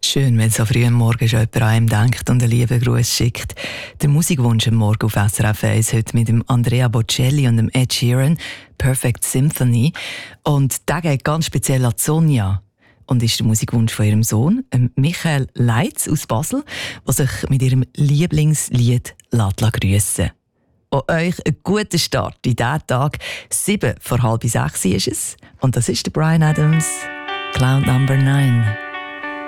Schön, wenn so früh am Morgen schon jemand an einem denkt und einen lieben Gruß schickt. Der Musikwunsch am Morgen auf SRF 1 heute mit dem Andrea Bocelli und dem Ed Sheeran, Perfect Symphony. Und der geht ganz speziell an Sonja. Und ist der Musikwunsch von ihrem Sohn, Michael Leitz aus Basel, der sich mit ihrem Lieblingslied grüssen. Auch euch einen guten Start in diesen Tag. 7 vor halb 6 ist es. Und das ist der Bryan Adams, Cloud Number 9.